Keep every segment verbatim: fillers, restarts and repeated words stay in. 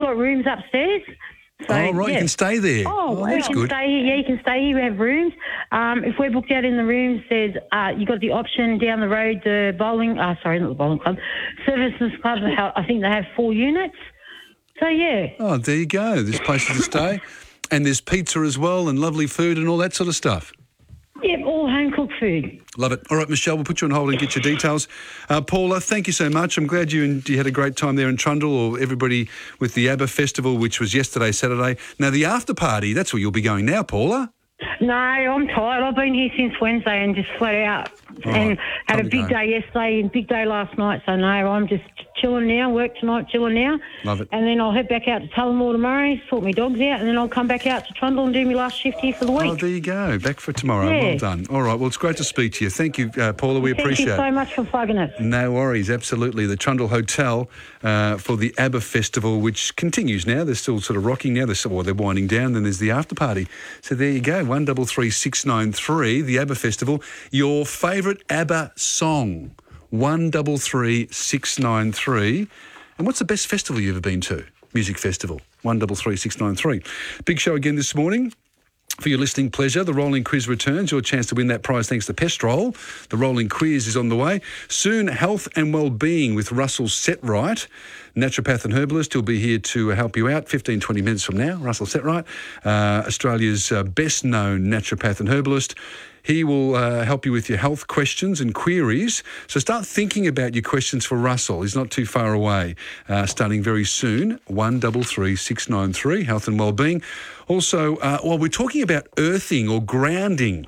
got rooms upstairs. So, oh, right, yeah. you can stay there. Oh, oh you that's can good. stay here. Yeah, you can stay here. We have rooms. Um, if we're booked out in the rooms, there's uh, you got the option down the road, the bowling. Uh, sorry, not the bowling club. Services club. I think they have four units. So yeah. Oh, there you go. There's places to stay, and there's pizza as well, and lovely food and all that sort of stuff. Yep, all home cooked food. Love it. All right, Michelle, we'll put you on hold and get your details. Uh, Paula, thank you so much. I'm glad you and you had a great time there in Trundle, or everybody with the ABBA Festival, which was yesterday, Saturday. Now, the after party, that's where you'll be going now, Paula. No, I'm tired. I've been here since Wednesday and just flat out. All and right, had a time to big go. day yesterday and big day last night. So, no, I'm just chilling now, work tonight, chilling now. Love it. And then I'll head back out to Tullamore tomorrow, sort my dogs out, and then I'll come back out to Trundle and do my last shift here for the week. Oh, there you go. Back for tomorrow. Yeah. Well done. All right, well, it's great to speak to you. Thank you, uh, Paula. We Thank appreciate you it. so much for plugging us. No worries, absolutely. The Trundle Hotel uh, for the ABBA Festival, which continues now. They're still sort of rocking now. They're still, well, they're winding down. Then there's the after party. So there you go. One double three six nine three. The ABBA Festival. Your favourite ABBA song. One double three six nine three. And what's the best festival you've ever been to? Music festival. One double three six nine three. Big show again this morning. For your listening pleasure, the rolling quiz returns. Your chance to win that prize thanks to Pestrol. The rolling quiz is on the way. Soon, health and well-being with Russell Setright, naturopath and herbalist. He'll be here to help you out fifteen, twenty minutes from now. Russell Setright, uh, Australia's uh, best-known naturopath and herbalist. He will uh, help you with your health questions and queries. So start thinking about your questions for Russell. He's not too far away. Uh, starting very soon, one double three six nine three, health and wellbeing. Also, uh, while we're talking about earthing or grounding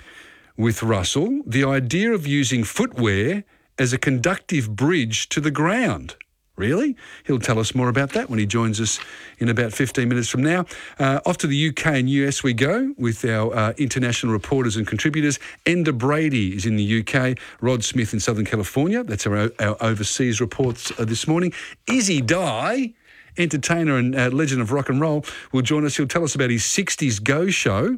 with Russell, the idea of using footwear as a conductive bridge to the ground. Really? He'll tell us more about that when he joins us in about fifteen minutes from now. Uh, off to the U K and U S we go with our uh, international reporters and contributors. Enda Brady is in the U K, Rod Smith in Southern California. That's our, our overseas reports uh, this morning. Izzy Dye, entertainer and uh, legend of rock and roll, will join us. He'll tell us about his sixties Go show.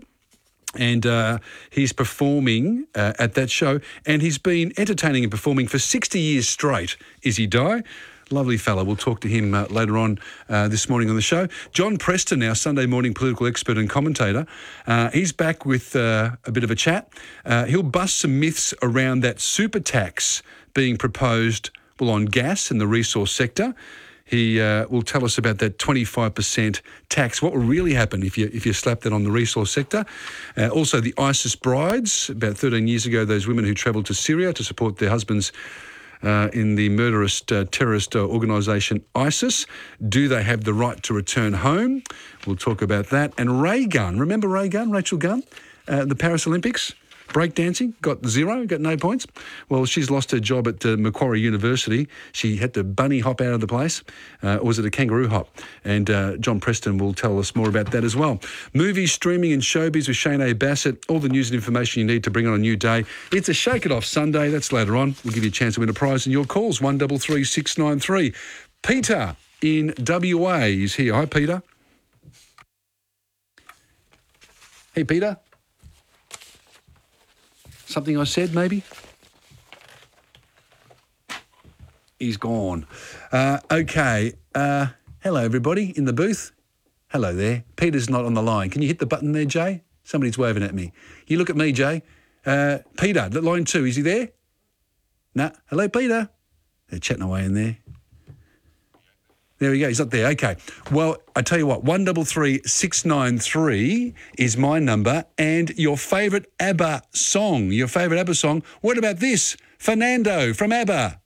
And uh, he's performing uh, at that show. And he's been entertaining and performing for sixty years straight, Izzy Dye. Lovely fella. We'll talk to him uh, later on uh, this morning on the show. John Preston, our Sunday morning political expert and commentator, uh, he's back with uh, a bit of a chat. Uh, he'll bust some myths around that super tax being proposed, well, on gas and the resource sector. He uh, will tell us about that twenty-five percent tax. What will really happen if you if you slap that on the resource sector? Uh, also, the ISIS brides. About thirteen years ago, those women who travelled to Syria to support their husbands Uh, in the murderous uh, terrorist uh, organisation ISIS. Do they have the right to return home? We'll talk about that. And Ray Gunn, remember Ray Gunn, Rachel Gunn, uh, the Paris Olympics? Breakdancing, got zero, got no points. Well, she's lost her job at uh, Macquarie University. She had to bunny hop out of the place. Uh, or was it a kangaroo hop? And uh, John Preston will tell us more about that as well. Movies, streaming and showbiz with Shane A. Bassett. All the news and information you need to bring on a new day. It's a Shake It Off Sunday. That's later on. We'll give you a chance to win a prize in your calls. one double three six nine three. Peter in W A is here. Hi, Peter. Hey, Peter. Something I said, maybe? He's gone. Uh, okay. Uh, hello, everybody in the booth. Hello there. Peter's not on the line. Can you hit the button there, Jay? Somebody's waving at me. You look at me, Jay. Uh, Peter, line two, is he there? No. Hello, Peter. They're chatting away in there. There we go. He's not there. Okay. Well, I tell you what, one double three six nine three is my number, and your favourite ABBA song. Your favourite ABBA song. What about this? Fernando from ABBA.